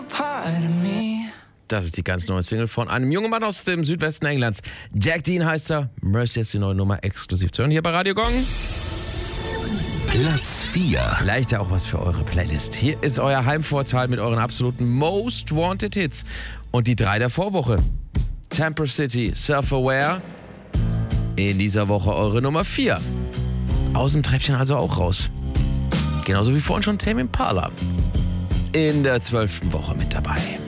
Das ist die ganz neue Single von einem jungen Mann aus dem Südwesten Englands. Jack Dean heißt er. Mercy ist die neue Nummer, exklusiv zu hören hier bei Radio Gong. Platz 4. Vielleicht ja auch was für eure Playlist. Hier ist euer Heimvorteil mit euren absoluten Most Wanted Hits. Und die 3 der Vorwoche. Temper City, Self-Aware. In dieser Woche eure Nummer 4. Aus dem Treppchen also auch raus. Genauso wie vorhin schon Tame Impala. In der 12. Woche mit dabei.